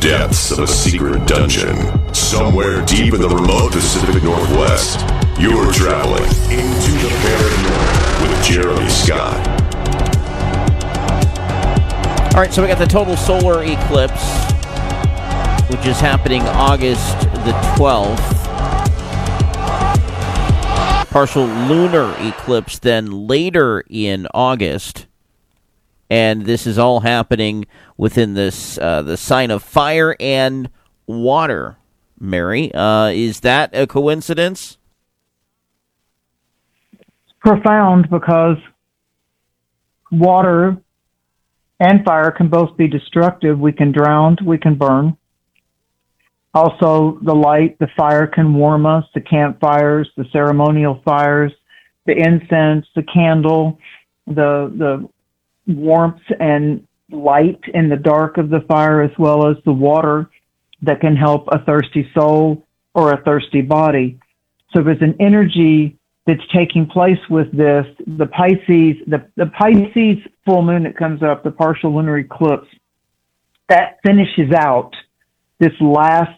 depths of a secret dungeon, somewhere deep in the remote Pacific Northwest, you're traveling into the paranormal with Jeremy Scott. All right, so we got the total solar eclipse, which is happening August the 12th. Partial lunar eclipse then later in August. And this is all happening within this the sign of fire and water. Mary, is that a coincidence? Profound, because water and fire can both be destructive. We can drown, we can burn. Also, the light, the fire can warm us, the campfires, the ceremonial fires, the incense, the candle, the warmth and light in the dark of the fire, as well as the water that can help a thirsty soul or a thirsty body. So there's an energy that's taking place with this. The Pisces, the Pisces full moon that comes up, the partial lunar eclipse, that finishes out this last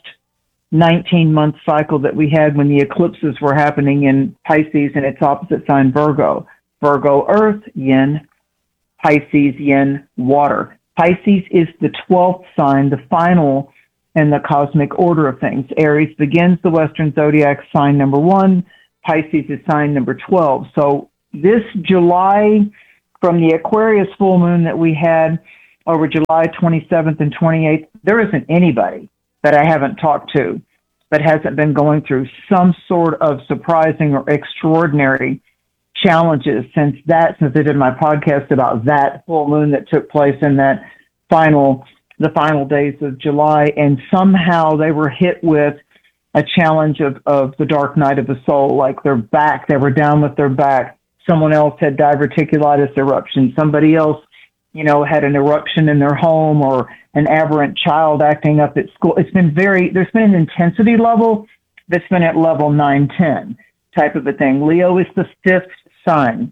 19-month cycle that we had when the eclipses were happening in Pisces and its opposite sign, Virgo. Virgo, earth, yin. Pisces, yin, water. Pisces is the 12th sign, the final in the cosmic order of things. Aries begins the Western zodiac, sign number 1. Pisces is sign number 12. So this July, from the Aquarius full moon that we had over July 27th and 28th, there isn't anybody that I haven't talked to that hasn't been going through some sort of surprising or extraordinary challenges since I did my podcast about that full moon that took place in the final days of July, and somehow they were hit with a challenge of the dark night of the soul, like their back, they were down with their back. Someone else had diverticulitis eruption. Somebody else, had an eruption in their home, or an aberrant child acting up at school. There's been an intensity level that's been at level 9-10 type of a thing. Leo is the 5th sign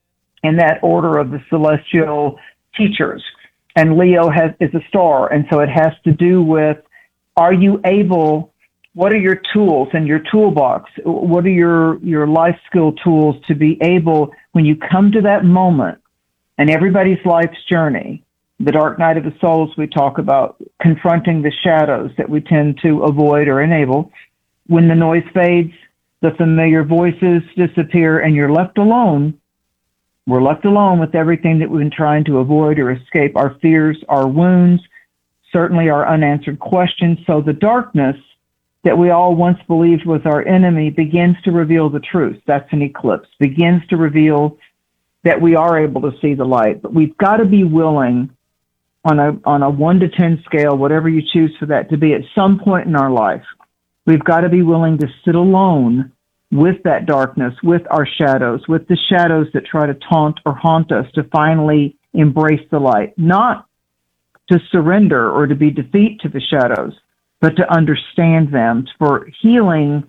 in that order of the celestial teachers. And Leo is a star. And so it has to do with, are you able, what are your tools in your toolbox? What are your life skill tools to be able, when you come to that moment, and everybody's life's journey, the dark night of the souls we talk about, confronting the shadows that we tend to avoid or enable, when the noise fades, the familiar voices disappear, and you're left alone. We're left alone with everything that we've been trying to avoid or escape, our fears, our wounds, certainly our unanswered questions. So the darkness that we all once believed was our enemy begins to reveal the truth. That's an eclipse. Begins to reveal that we are able to see the light. But we've got to be willing, on a 1 to 10 scale, whatever you choose for that to be, at some point in our life, we've got to be willing to sit alone with that darkness, with our shadows, with the shadows that try to taunt or haunt us, to finally embrace the light. Not to surrender or to be defeat to the shadows, but to understand them. For healing,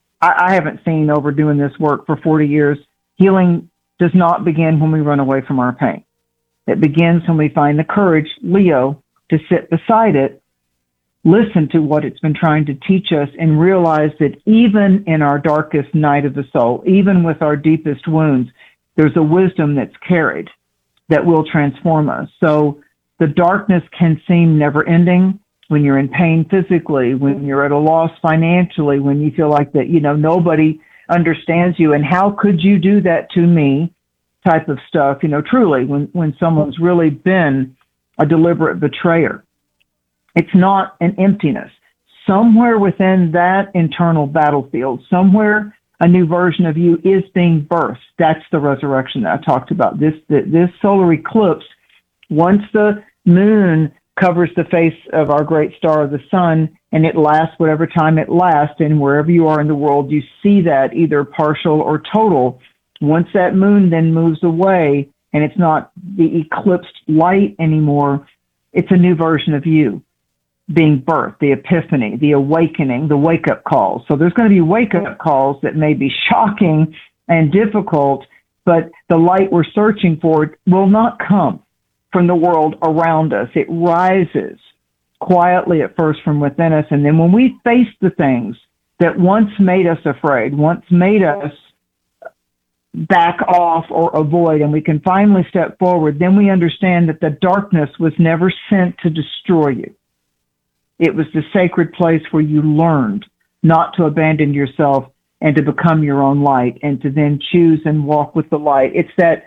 I haven't seen, over doing this work for 40 years, healing does not begin when we run away from our pain. It begins when we find the courage, Leo, to sit beside it, listen to what it's been trying to teach us, and realize that even in our darkest night of the soul, even with our deepest wounds, there's a wisdom that's carried that will transform us. So the darkness can seem never-ending when you're in pain physically, when you're at a loss financially, when you feel like that, nobody understands you, and how could you do that to me type of stuff, truly, when someone's really been a deliberate betrayer. It's not an emptiness. Somewhere within that internal battlefield, somewhere a new version of you is being birthed. That's the resurrection that I talked about. This solar eclipse, once the moon covers the face of our great star, the sun, and it lasts whatever time it lasts, and wherever you are in the world, you see that either partial or total. Once that moon then moves away, and it's not the eclipsed light anymore, it's a new version of you being birthed, the epiphany, the awakening, the wake-up calls. So there's going to be wake-up calls that may be shocking and difficult, but the light we're searching for will not come from the world around us. It rises quietly at first from within us. And then when we face the things that once made us afraid, once made us back off or avoid, and we can finally step forward, then we understand that the darkness was never sent to destroy you. It was the sacred place where you learned not to abandon yourself and to become your own light, and to then choose and walk with the light. It's that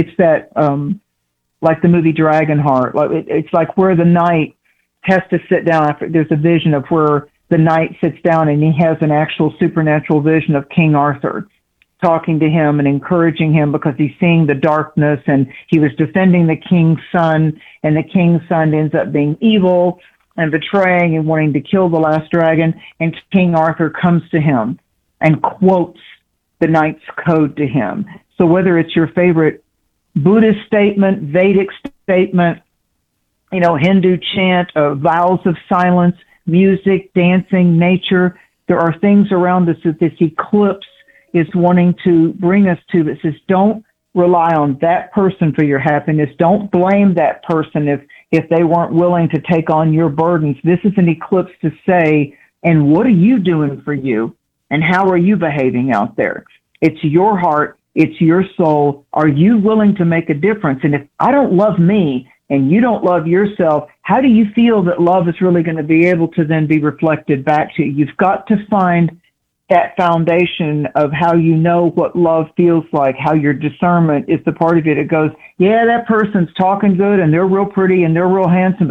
like the movie Dragonheart. It's like where the knight has to sit down after. There's a vision of where the knight sits down and he has an actual supernatural vision of King Arthur talking to him and encouraging him because he's seeing the darkness, and he was defending the king's son, and the king's son ends up being evil and betraying and wanting to kill the last dragon, and King Arthur comes to him and quotes the knight's code to him. So whether it's your favorite Buddhist statement, Vedic statement, Hindu chant, vows of silence, music, dancing, nature, there are things around us that this eclipse is wanting to bring us to that says, don't rely on that person for your happiness. Don't blame that person if they weren't willing to take on your burdens. This is an eclipse to say, and what are you doing for you? And how are you behaving out there? It's your heart. It's your soul. Are you willing to make a difference? And if I don't love me and you don't love yourself, how do you feel that love is really going to be able to then be reflected back to you? You've got to find that foundation of how you know what love feels like, how your discernment is the part of it. It goes, yeah, that person's talking good and they're real pretty and they're real handsome,